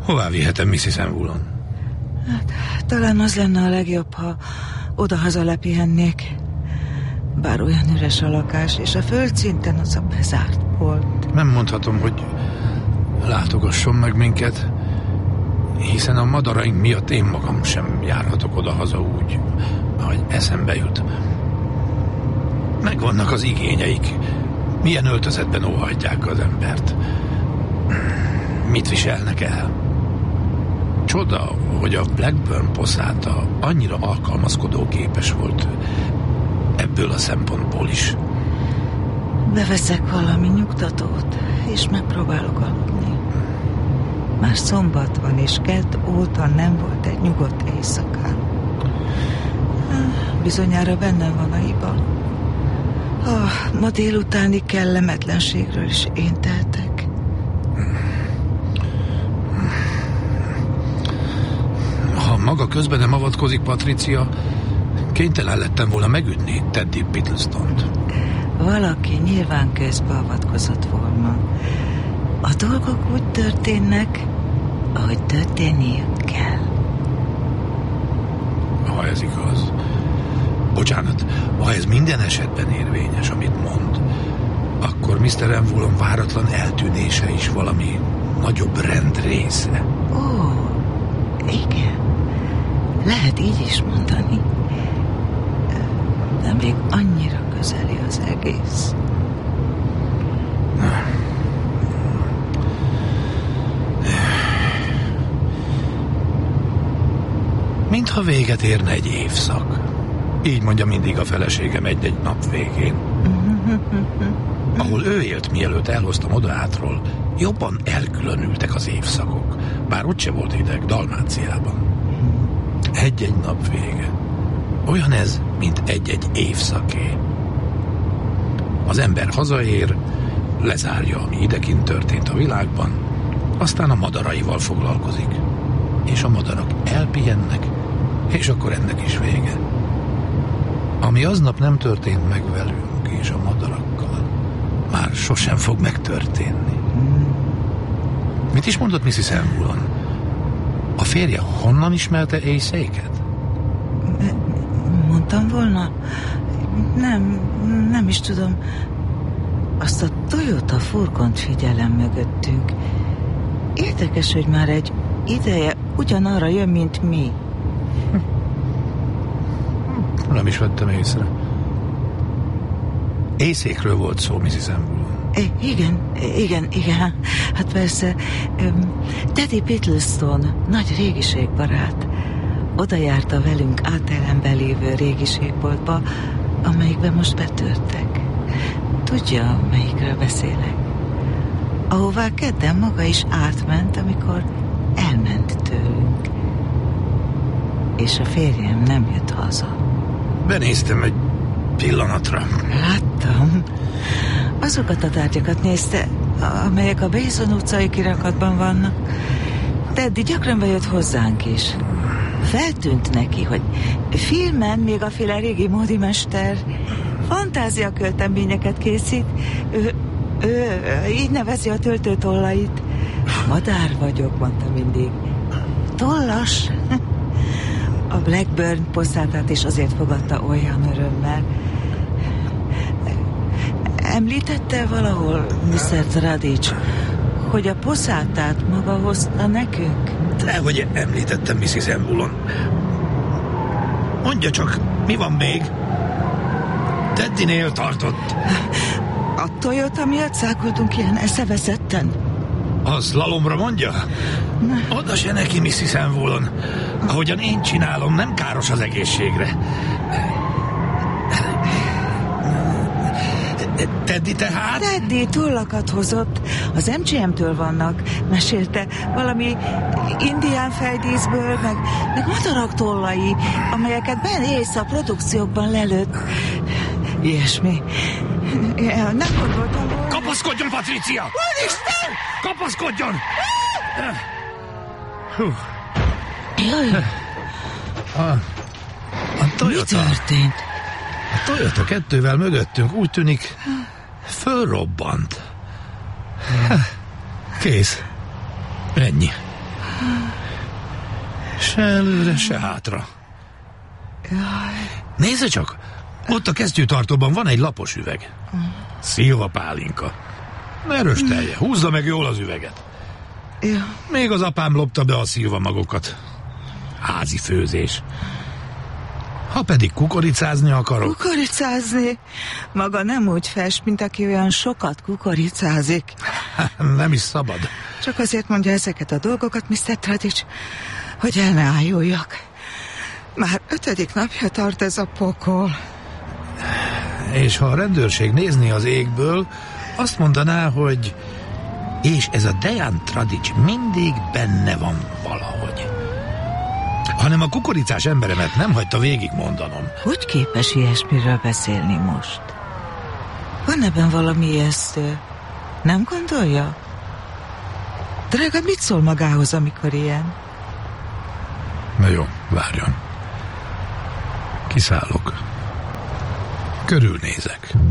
Hová vihetem Mrs. Envulon? Hát, talán az lenne a legjobb, ha odahaza lepihennék. Bár olyan üres a lakás, és a földszinten az a bezárt bolt. Nem mondhatom, hogy látogasson meg minket, hiszen a madaraink miatt én magam sem járhatok odahaza úgy, ahogy eszembe jut. Megvannak az igényeik. Milyen öltözetben óhajtják az embert? Mit viselnek el? Csoda, hogy a Blackburn poszáta annyira alkalmazkodóképes volt ebből a szempontból is. Beveszek valami nyugtatót, és megpróbálok aludni. Már szombat van, és kedd óta nem volt egy nyugodt éjszakán. Bizonyára bennem van a hiba. Ma délutáni kellemetlenségről is én tehetek. Ha maga közben nem avatkozik, Patricia, kénytelen lettem volna megütni Teddy Pittlestont. Valaki nyilván közbeavatkozott volna. A dolgok úgy történnek, ahogy történniük kell. Ha ez igaz. Bocsánat, ha ez minden esetben érvényes, amit mond, akkor Mr. Envulon váratlan eltűnése is valami nagyobb rend része. Ó, igen. Lehet így is mondani. De még annyira közeli az egész. Mintha véget érne egy évszak. Így mondja mindig a feleségem egy-egy nap végén. Ahol ő élt, mielőtt elhoztam oda-átról, jobban elkülönültek az évszakok. Bár ott se volt hideg, Dalmáciában. Egy-egy nap vége. Olyan ez, mint egy-egy évszaké. Az ember hazaér, lezárja, ami idekint történt a világban, aztán a madaraival foglalkozik. És a madarak elpihennek, és akkor ennek is vége. Ami aznap nem történt meg velünk és a madarakkal, már sosem fog megtörténni. Mit is mondott Mrs. Envulon? A férje honnan ismerte Ace-éket? Mondtam volna? Nem is tudom. Azt a Toyota furgont figyelem mögöttünk. Érdekes, hogy már egy ideje ugyanarra jön, mint mi. Nem is vettem észre. Ace-ékről volt szó, Mrs. Envulon. Igen. Hát persze. Teddy Pittleston, nagy régiségbarát. Oda járta velünk átelemben lévő régiségboltba, amelyikbe most betörtek. Tudja, melyikről beszélek? Ahová kedden maga is átment, amikor elment tőlünk. És a férjem nem jött haza. Benéztem egy pillanatra. Láttam. Azokat a tárgyakat nézte, amelyek a Basin utcai kirakatban vannak. Teddy gyakran bejött hozzánk is. Feltűnt neki, hogy filmen még a féle régi módimester fantáziakölteményeket készít. Ő így nevezi a töltőtollait. Madár vagyok, mondta mindig. Tollas. A Blackburn poszátát is azért fogadta olyan örömmel. Említette valahol Mr. Tradich, hogy a poszátát maga hozta nekünk? Dehogy említettem, Mrs. Envulon. Mondja csak, mi van még? Teddynél tartott. A Toyota miatt szákoltunk ilyen eszeveszetten? A slalomra mondja? Oda se neki, Mrs. Envulon. Ahogyan én csinálom, nem káros az egészségre. Teddy tehát? Teddy tollakat hozott. Az MGM-től vannak. Mesélte valami indián fejdíszből, meg madarak tollai, amelyeket Ben Ace a produkciókban lelőtt. Ilyesmi. Nem gondoltam volna. Kapaszkodjon, Patricia! Úristen! Kapaszkodjon! Jaj! A Toyota... Mi történt? A Toyota 2-vel mögöttünk úgy tűnik fölrobbant. Kész. Ennyi. Se előre, se hátra. Jaj. Nézze csak, ott a kesztyűtartóban van egy lapos üveg. Szilva pálinka. Ne röstelje, húzza meg jól az üveget. Ja. Még az apám lopta be a szilva magokat. Házi főzés. Ha pedig kukoricázni akarok... Kukoricázni? Maga nem úgy fest, mint aki olyan sokat kukoricázik. Nem is szabad. Csak azért mondja ezeket a dolgokat, Mr. Tradics, hogy el ne ájuljak. Már 5. napja tart ez a pokol. És ha a rendőrség nézni az égből, azt mondaná, hogy és ez a Dejan Tradics mindig benne van valahogy. Hanem a kukoricás emberemet nem hagyta végig mondanom. Hogy képes ilyesmiről beszélni most? Van ebben valami ijesztő? Nem gondolja? Drága, mit szól magához, amikor ilyen? Na jó, várjon. Kiszállok. Körülnézek.